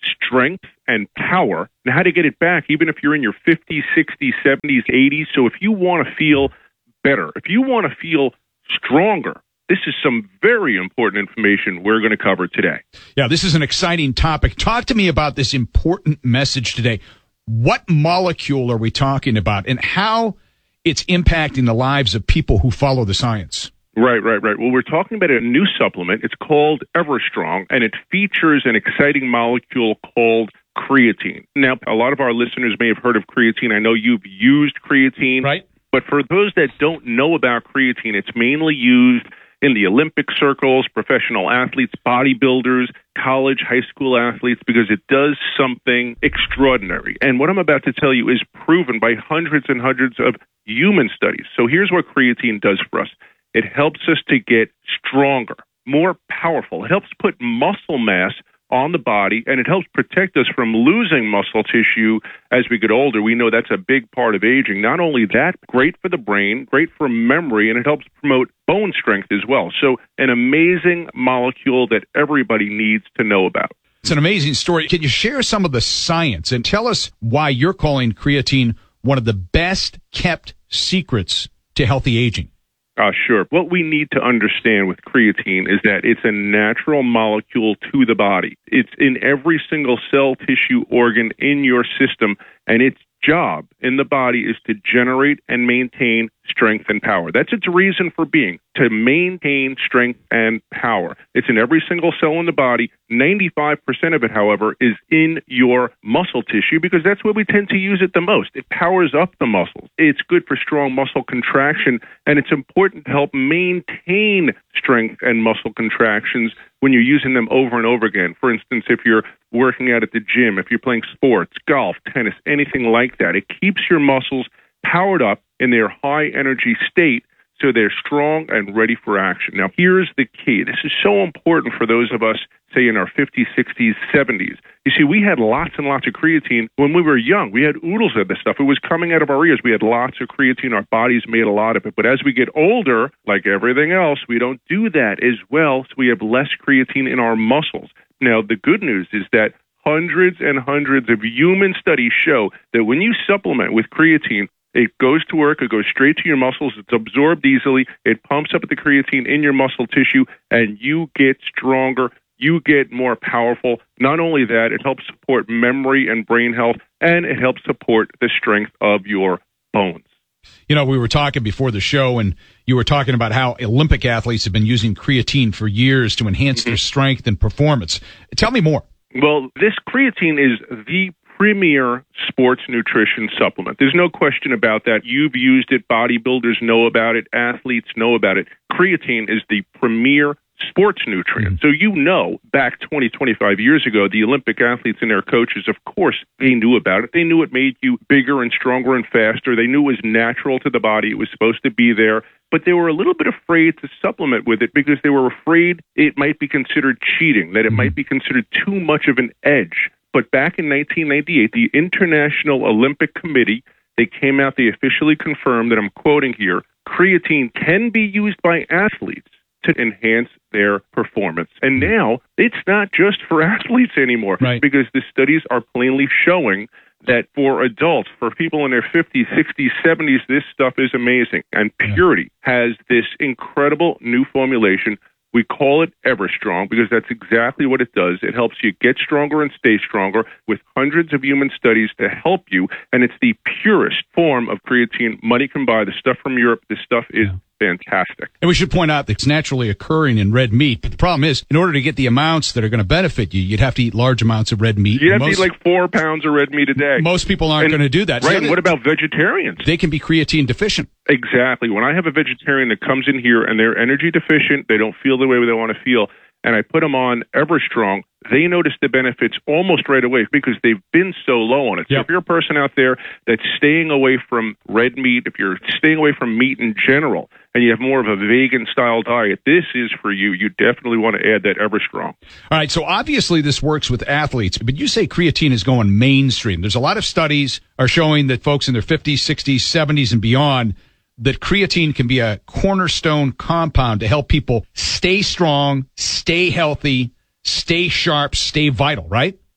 strength and power, and how to get it back, even if you're in your fifties, sixties, seventies, eighties. So if you want to feel better, if you want to feel stronger, this is some very important information we're going to cover today. Yeah, this is an exciting topic. Talk to me about this important message today. What molecule are we talking about, and how it's impacting the lives of people who follow the science? Right, right, right. Well, we're talking about a new supplement. It's called EverStrong, and it features an exciting molecule called creatine. Now, a lot of our listeners may have heard of creatine. I know you've used creatine. Right. But for those that don't know about creatine, it's mainly used in the Olympic circles, professional athletes, bodybuilders, college, high school athletes, because it does something extraordinary. And what I'm about to tell you is proven by hundreds and hundreds of human studies. So here's what creatine does for us. It helps us to get stronger, more powerful. It helps put muscle mass on the body, and it helps protect us from losing muscle tissue as we get older. We know that's a big part of aging. Not only that, great for the brain, great for memory, and it helps promote bone strength as well. So an amazing molecule that everybody needs to know about. It's an amazing story. Can you share some of the science and tell us why you're calling creatine one of the best kept secrets to healthy aging? Uh, sure. What we need to understand with creatine is that it's a natural molecule to the body. It's in every single cell, tissue, organ in your system, and its job in the body is to generate and maintain strength and power. That's its reason for being, to maintain strength and power. It's in every single cell in the body. ninety-five percent of it, however, is in your muscle tissue because that's where we tend to use it the most. It powers up the muscles. It's good for strong muscle contraction, and it's important to help maintain strength and muscle contractions when you're using them over and over again. For instance, if you're working out at the gym, if you're playing sports, golf, tennis, anything like that, it keeps your muscles powered up in their high energy state so they're strong and ready for action. Now, here's the key. This is so important for those of us, say, in our fifties, sixties, seventies. You see, we had lots and lots of creatine when we were young. We had oodles of this stuff. It was coming out of our ears. We had lots of creatine. Our bodies made a lot of it. But as we get older, like everything else, we don't do that as well, so we have less creatine in our muscles. Now, the good news is that hundreds and hundreds of human studies show that when you supplement with creatine, it goes to work, it goes straight to your muscles, it's absorbed easily, it pumps up the creatine in your muscle tissue, and you get stronger, you get more powerful. Not only that, it helps support memory and brain health, and it helps support the strength of your bones. You know, we were talking before the show, and you were talking about how Olympic athletes have been using creatine for years to enhance mm-hmm. their strength and performance. Tell me more. Well, this creatine is the premier sports nutrition supplement. There's no question about that. You've used it. Bodybuilders know about it. Athletes know about it. Creatine is the premier sports nutrient. So you know, back twenty, twenty-five years ago, the Olympic athletes and their coaches, of course, they knew about it. They knew it made you bigger and stronger and faster. They knew it was natural to the body. It was supposed to be there. But they were a little bit afraid to supplement with it because they were afraid it might be considered cheating, that it might be considered too much of an edge. But back in nineteen ninety-eight, the International Olympic Committee, they came out, they officially confirmed that, I'm quoting here, creatine can be used by athletes to enhance their performance. And now it's not just for athletes anymore, right, because the studies are plainly showing that for adults, for people in their fifties, sixties, seventies, this stuff is amazing. And Purity has this incredible new formulation. We call it EverStrong because that's exactly what it does. It helps you get stronger and stay stronger with hundreds of human studies to help you. And it's the purest form of creatine money can buy. The stuff from Europe, this stuff is fantastic. And we should point out that it's naturally occurring in red meat. But the problem is, in order to get the amounts that are going to benefit you, you'd have to eat large amounts of red meat. You'd have most, to eat like four pounds of red meat a day. Most people aren't going to do that. Right. So and what about vegetarians? They can be creatine deficient. Exactly. When I have a vegetarian that comes in here and they're energy deficient, they don't feel the way they want to feel, and I put them on EverStrong, they notice the benefits almost right away because they've been so low on it. Yep. So if you're a person out there that's staying away from red meat, if you're staying away from meat in general, and you have more of a vegan-style diet, this is for you. You definitely want to add that EverStrong. All right, so obviously this works with athletes, but you say creatine is going mainstream. There's a lot of studies are showing that folks in their fifties, sixties, seventies, and beyond, that creatine can be a cornerstone compound to help people stay strong, stay healthy, stay sharp, stay vital, right?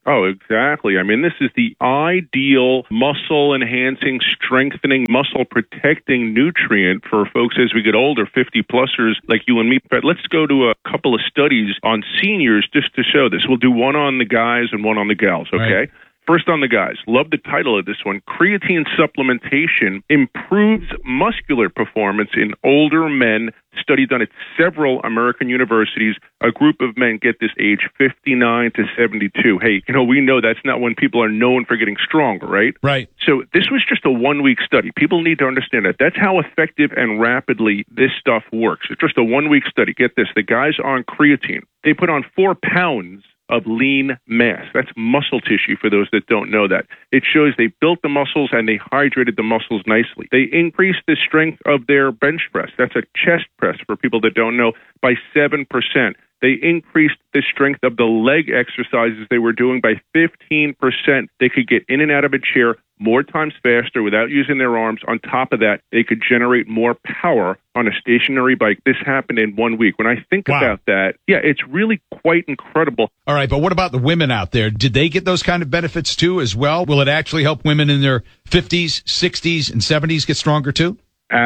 Oh, exactly. I mean, this is the ideal muscle-enhancing, strengthening, muscle-protecting nutrient for folks as we get older, fifty-plussers like you and me. But let's go to a couple of studies on seniors just to show this. We'll do one on the guys and one on the gals, okay? Right. First on the guys. Love the title of this one. Creatine supplementation improves muscular performance in older men. Study done at several American universities. A group of men, get this, age fifty-nine to seventy-two. Hey, you know, we know that's not when people are known for getting stronger, right? Right. So this was just a one-week study. People need to understand that. That's how effective and rapidly this stuff works. It's just a one-week study. Get this. The guys on creatine, they put on four pounds of lean mass. That's muscle tissue for those that don't know that. It shows they built the muscles and they hydrated the muscles nicely. They increased the strength of their bench press. That's a chest press for people that don't know, by seven percent. They increased the strength of the leg exercises they were doing by fifteen percent. They could get in and out of a chair more times faster without using their arms. On top of that, they could generate more power on a stationary bike. This happened in one week. When I think Wow. about that, yeah, it's really quite incredible. All right, but what about the women out there? Did they get those kind of benefits too as well? Will it actually help women in their fifties, sixties, and seventies get stronger too?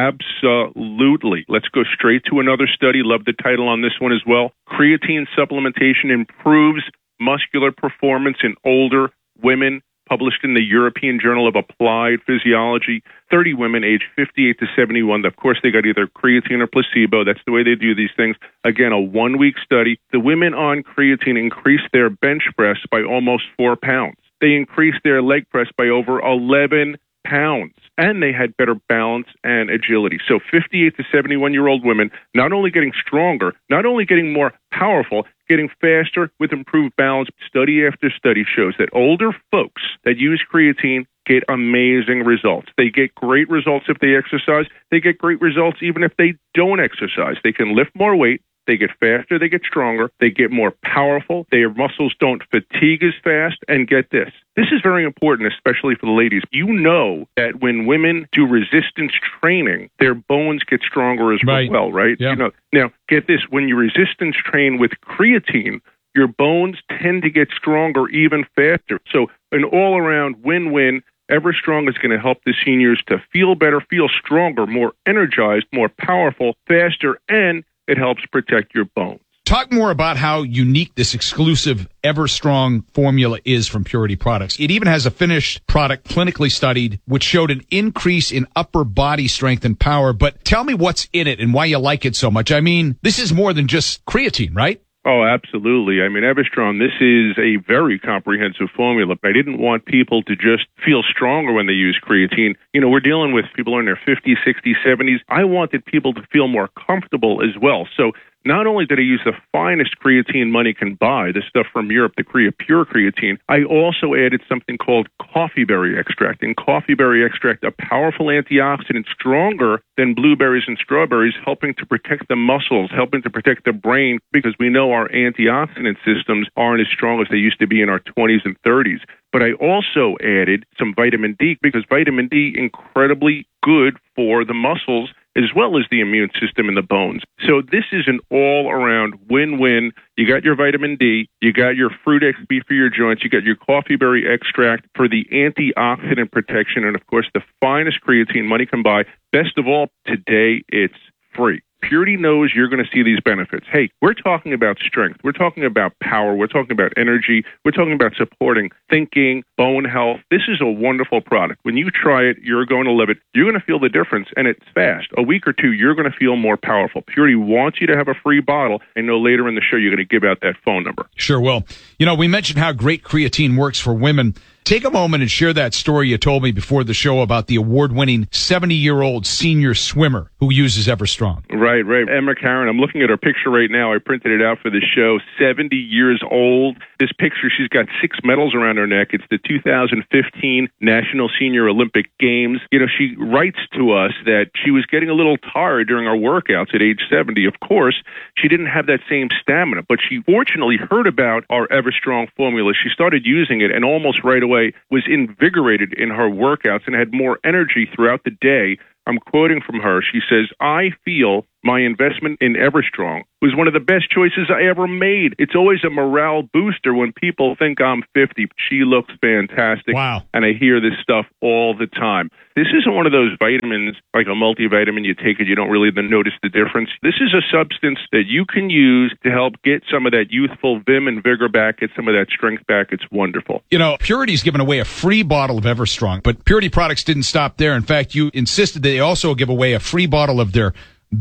Absolutely. Let's go straight to another study. Love the title on this one as well. Creatine supplementation improves muscular performance in older women, published in the European Journal of Applied Physiology. thirty women aged fifty-eight to seventy-one. Of course, they got either creatine or placebo. That's the way they do these things. Again, a one-week study. The women on creatine increased their bench press by almost four pounds. They increased their leg press by over eleven pounds. And they had better balance and agility. So fifty-eight to seventy-one-year-old women not only getting stronger, not only getting more powerful, getting faster with improved balance. Study after study shows that older folks that use creatine get amazing results. They get great results if they exercise. They get great results even if they don't exercise. They can lift more weight. They get faster, they get stronger, they get more powerful, their muscles don't fatigue as fast, and get this. This is very important, especially for the ladies. You know that when women do resistance training, their bones get stronger as Right. well, right? Yeah. You know, now, get this. When you resistance train with creatine, your bones tend to get stronger even faster. So an all-around win-win. Everstrong is going to help the seniors to feel better, feel stronger, more energized, more powerful, faster, and it helps protect your bones. Talk more about how unique this exclusive Everstrong formula is from Purity Products. It even has a finished product clinically studied, which showed an increase in upper body strength and power. But tell me what's in it and why you like it so much. I mean, this is more than just creatine, right? Oh, absolutely. I mean, Everstrong, this is a very comprehensive formula. I didn't want people to just feel stronger when they use creatine. You know, we're dealing with people in their fifties, sixties, seventies. I wanted people to feel more comfortable as well. So not only did I use the finest creatine money can buy, the stuff from Europe, the Crea Pure creatine, I also added something called coffee berry extract. And coffee berry extract, a powerful antioxidant, stronger than blueberries and strawberries, helping to protect the muscles, helping to protect the brain, because we know our antioxidant systems aren't as strong as they used to be in our twenties and thirties. But I also added some vitamin D, because vitamin D incredibly good for the muscles as well as the immune system and the bones. So this is an all-around win-win. You got your vitamin D, you got your fruit X B for your joints, you got your coffee berry extract for the antioxidant protection, and of course the finest creatine money can buy. Best of all, today it's free. Purity knows you're going to see these benefits. Hey, we're talking about strength. We're talking about power. We're talking about energy. We're talking about supporting thinking, bone health. This is a wonderful product. When you try it, you're going to love it. You're going to feel the difference, and it's fast. A week or two, you're going to feel more powerful. Purity wants you to have a free bottle. I know later in the show you're going to give out that phone number. Sure will. You know, we mentioned how great creatine works for women. Take a moment and share that story you told me before the show about the award-winning seventy-year-old senior swimmer who uses Everstrong. Right, right. Emma Karen, I'm looking at her picture right now. I printed it out for the show. seventy years old. This picture, she's got six medals around her neck. It's the two thousand fifteen National Senior Olympic Games. You know, she writes to us that she was getting a little tired during her workouts at age seventy. Of course, she didn't have that same stamina, but she fortunately heard about our Everstrong formula. She started using it, and almost right away was invigorated in her workouts and had more energy throughout the day. I'm quoting from her. She says, "I feel My investment in Everstrong was one of the best choices I ever made. It's always a morale booster when people think I'm fifty. She looks fantastic. Wow. And I hear this stuff all the time. This isn't one of those vitamins, like a multivitamin, you take it, you don't really notice the difference. This is a substance that you can use to help get some of that youthful vim and vigor back, get some of that strength back. It's wonderful. You know, Purity's given away a free bottle of Everstrong, but Purity products didn't stop there. In fact, you insisted they also give away a free bottle of their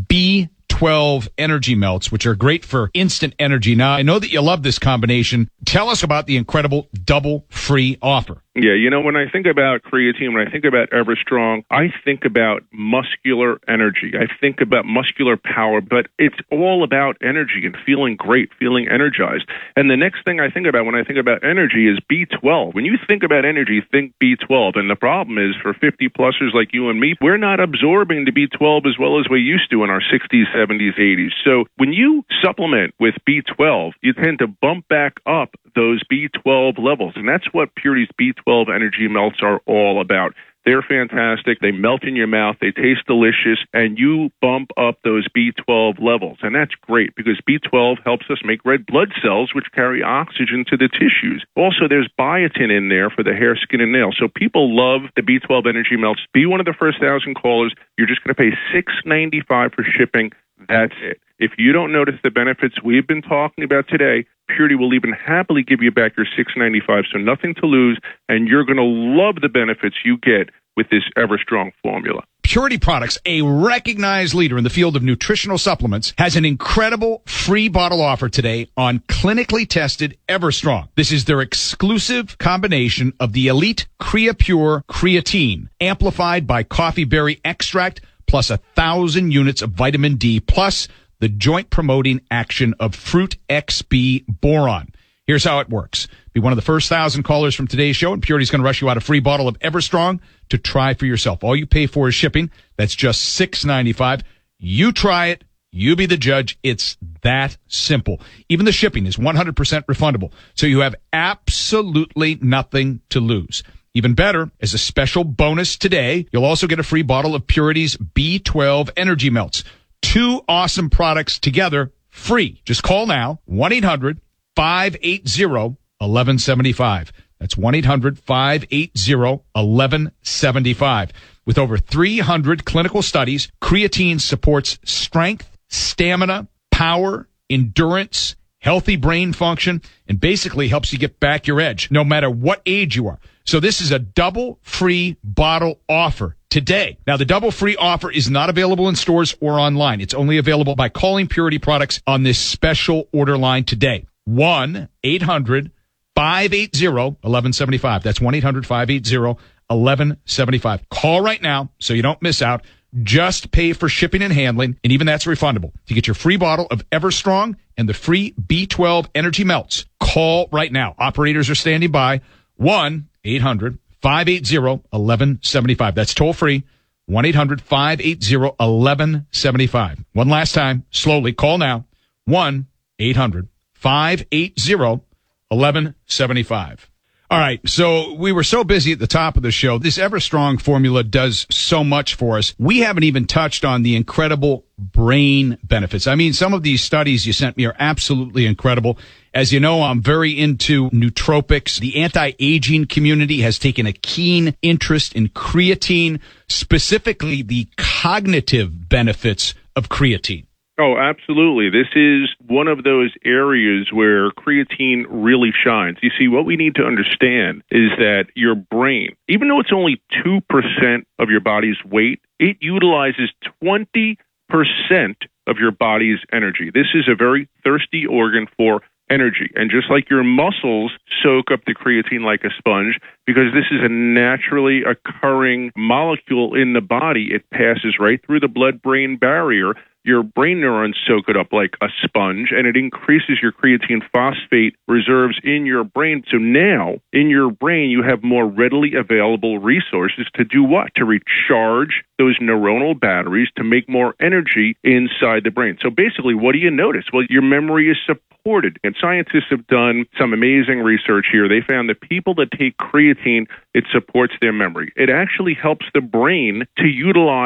B twelve energy melts, which are great for instant energy. Now, I know that you love this combination. Tell us about the incredible double free offer. Yeah, you know, when I think about creatine, when I think about Everstrong, I think about muscular energy. I think about muscular power, but it's all about energy and feeling great, feeling energized. And the next thing I think about when I think about energy is B twelve. When you think about energy, think B twelve. And the problem is for fifty-plussers like you and me, we're not absorbing the B twelve as well as we used to in our sixties, seventies, eighties. So when you supplement with B twelve, you tend to bump back up those B twelve levels. And that's what Purity's B twelve energy melts are all about. They're fantastic. They melt in your mouth. They taste delicious. And you bump up those B twelve levels. And that's great because B twelve helps us make red blood cells, which carry oxygen to the tissues. Also, there's biotin in there for the hair, skin, and nails. So people love the B twelve energy melts. Be one of the first thousand callers. You're just going to pay six ninety-five for shipping. That's it. If you don't notice the benefits we've been talking about today, Purity will even happily give you back your six ninety-five, so nothing to lose, and you're going to love the benefits you get with this Everstrong formula. Purity Products, a recognized leader in the field of nutritional supplements, has an incredible free bottle offer today on clinically tested Everstrong. This is their exclusive combination of the elite CreaPure creatine, amplified by coffee berry extract, plus a thousand units of vitamin D, plus the joint-promoting action of Fruit X B boron. Here's how it works. Be one of the first thousand callers from today's show, and Purity's going to rush you out a free bottle of Everstrong to try for yourself. All you pay for is shipping. That's just six ninety-five. You try it. You be the judge. It's that simple. Even the shipping is one hundred percent refundable, so you have absolutely nothing to lose. Even better, as a special bonus today, you'll also get a free bottle of Purity's B twelve Energy Melts. Two awesome products together, free. Just call now, one eight hundred five eight zero one one seven five. That's one eight hundred five eight zero one one seven five. With over three hundred clinical studies, creatine supports strength, stamina, power, endurance, healthy brain function, and basically helps you get back your edge, no matter what age you are. So this is a double free bottle offer today. Now, the double free offer is not available in stores or online. It's only available by calling Purity Products on this special order line today. one eight hundred five eight zero one one seven five. That's one eight hundred five eight zero one one seven five. Call right now so you don't miss out. Just pay for shipping and handling, and even that's refundable. To get your free bottle of Everstrong and the free B twelve Energy Melts, call right now. Operators are standing by. one eight hundred five eight zero one one seven five. That's toll free. one eight hundred five eight zero one one seven five. One last time, slowly, call now. one eight hundred five eight zero one one seven five. All right, so we were so busy at the top of the show. This Everstrong formula does so much for us. We haven't even touched on the incredible brain benefits. I mean, some of these studies you sent me are absolutely incredible. As you know, I'm very into nootropics. The anti-aging community has taken a keen interest in creatine, specifically the cognitive benefits of creatine. Oh, absolutely. This is one of those areas where creatine really shines. You see, what we need to understand is that your brain, even though it's only two percent of your body's weight, it utilizes twenty percent of your body's energy. This is a very thirsty organ for energy. And just like your muscles soak up the creatine like a sponge, because this is a naturally occurring molecule in the body, it passes right through the blood-brain barrier. Your brain neurons soak it up like a sponge, and it increases your creatine phosphate reserves in your brain. So now, in your brain, you have more readily available resources to do what? To recharge those neuronal batteries to make more energy inside the brain. So basically, what do you notice? Well, your memory is supported. And scientists have done some amazing research here. They found that people that take creatine, it supports their memory. It actually helps the brain to utilize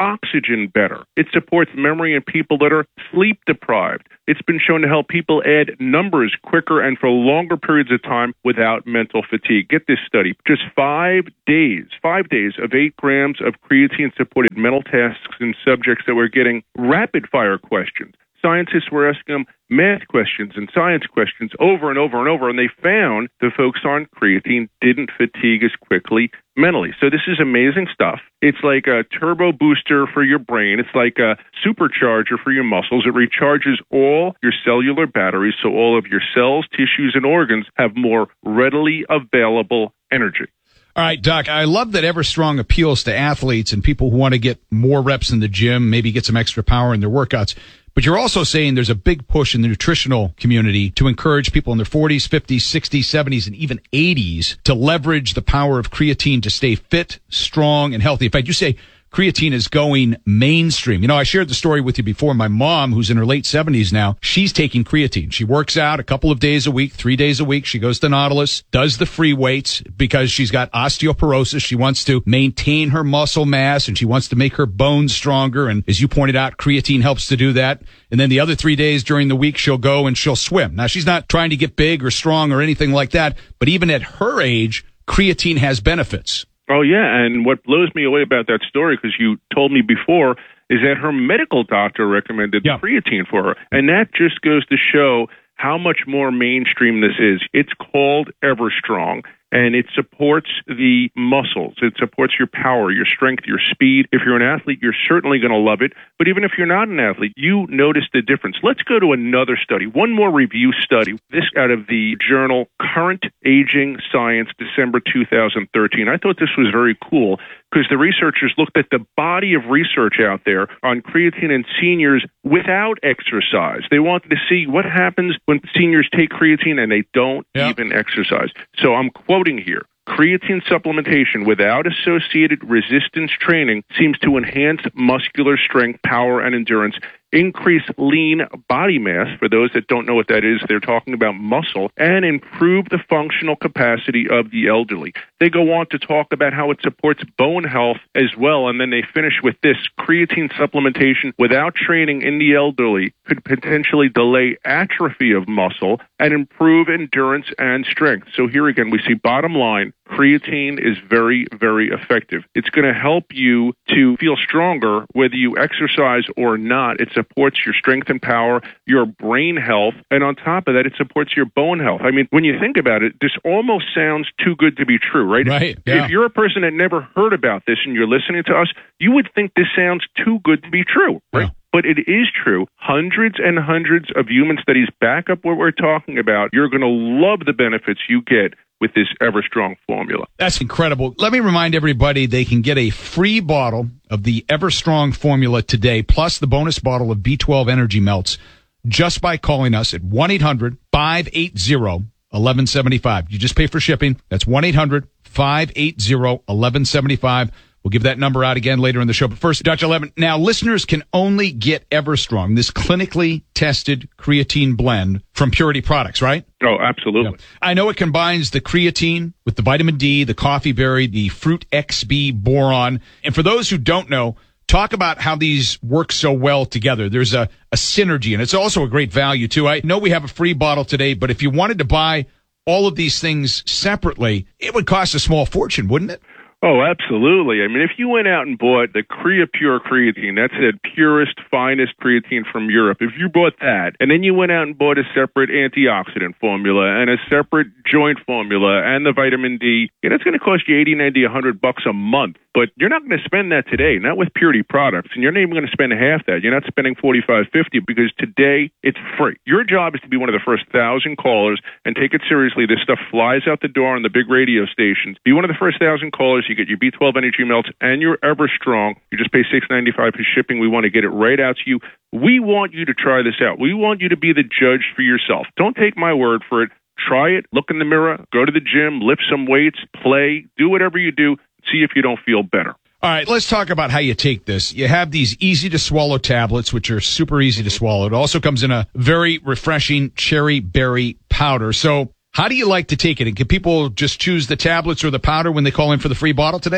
oxygen better. It supports memory in people that are sleep deprived. It's been shown to help people add numbers quicker and for longer periods of time without mental fatigue. Get this study. Just five days, five days of eight grams of creatine supported mental tasks in subjects that were getting rapid fire questions. Scientists were asking them math questions and science questions over and over and over, and they found the folks on creatine didn't fatigue as quickly mentally. So this is amazing stuff. It's like a turbo booster for your brain. It's like a supercharger for your muscles. It recharges all your cellular batteries so all of your cells, tissues, and organs have more readily available energy. All right, Doc, I love that Everstrong appeals to athletes and people who want to get more reps in the gym, maybe get some extra power in their workouts. But you're also saying there's a big push in the nutritional community to encourage people in their forties, fifties, sixties, seventies, and even eighties to leverage the power of creatine to stay fit, strong, and healthy. In fact, you say creatine is going mainstream. You know, I shared the story with you before. My mom, who's in her late seventies now, she's taking creatine. She works out a couple of days a week, three days a week. She goes to Nautilus, does the free weights because she's got osteoporosis. She wants to maintain her muscle mass and she wants to make her bones stronger. And as you pointed out, creatine helps to do that. And then the other three days during the week, she'll go and she'll swim. Now, she's not trying to get big or strong or anything like that, but even at her age, creatine has benefits. Oh, yeah, and what blows me away about that story, because you told me before, is that her medical doctor recommended yeah. creatine for her, and that just goes to show how much more mainstream this is. It's called Everstrong, and it supports the muscles. It supports your power, your strength, your speed. If you're an athlete, you're certainly going to love it. But even if you're not an athlete, you notice the difference. Let's go to another study, one more review study. This out of the journal Current Aging Science, December two thousand thirteen. I thought this was very cool because the researchers looked at the body of research out there on creatine in seniors without exercise. They wanted to see what happens when seniors take creatine and they don't yeah. even exercise. So I'm quoting here. Creatine supplementation without associated resistance training seems to enhance muscular strength, power, and endurance, increase lean body mass, for those that don't know what that is, they're talking about muscle, and improve the functional capacity of the elderly. They go on to talk about how it supports bone health as well, and then they finish with this. Creatine supplementation without training in the elderly could potentially delay atrophy of muscle and improve endurance and strength. So here again, we see bottom line, creatine is very, very effective. It's going to help you to feel stronger whether you exercise or not. It supports your strength and power, your brain health, and on top of that, it supports your bone health. I mean, when you think about it, this almost sounds too good to be true, right? Right. If, yeah. if you're a person that never heard about this and you're listening to us, you would think this sounds too good to be true, right? Yeah. But it is true. Hundreds and hundreds of human studies back up what we're talking about. You're going to love the benefits you get with this Everstrong formula. That's incredible. Let me remind everybody they can get a free bottle of the Everstrong formula today, plus the bonus bottle of B twelve Energy Melts, just by calling us at one eight hundred five eight zero one one seven five. You just pay for shipping. That's one eight hundred five eight zero one one seven five. We'll give that number out again later in the show. But first, Doctor Levin, now listeners can only get Everstrong, this clinically tested creatine blend from Purity Products, right? Oh, absolutely. Yeah. I know it combines the creatine with the vitamin D, the coffee berry, the fruit X B boron. And for those who don't know, talk about how these work so well together. There's a, a synergy, and it's also a great value, too. I know we have a free bottle today, but if you wanted to buy all of these things separately, it would cost a small fortune, wouldn't it? Oh, absolutely. I mean, if you went out and bought the CreaPure creatine, that's the purest, finest creatine from Europe. If you bought that, and then you went out and bought a separate antioxidant formula and a separate joint formula and the vitamin D, yeah, that's going to cost you eighty, ninety, one hundred bucks a month. But you're not going to spend that today, not with Purity Products, and you're not even going to spend half that. You're not spending forty-five, fifty because today it's free. Your job is to be one of the first thousand callers and take it seriously. This stuff flies out the door on the big radio stations. Be one of the first thousand callers. You get your B twelve Energy Melts and your Everstrong. You just pay six ninety-five for shipping. We want to get it right out to you. We want you to try this out. We want you to be the judge for yourself. Don't take my word for it. Try it. Look in the mirror. Go to the gym. Lift some weights. Play. Do whatever you do. See if you don't feel better. All right, let's talk about how you take this. You have these easy-to-swallow tablets, which are super easy to swallow. It also comes in a very refreshing cherry berry powder. So how do you like to take it? And can people just choose the tablets or the powder when they call in for the free bottle today?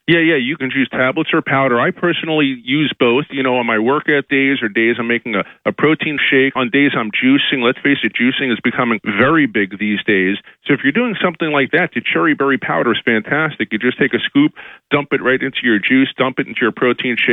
Yeah, yeah, you can choose tablets or powder. I personally use both, you know, on my workout days or days I'm making a, a protein shake. On days I'm juicing, let's face it, juicing is becoming very big these days. So if you're doing something like that, the cherry berry powder is fantastic. You just take a scoop, dump it right into your juice, dump it into your protein shake.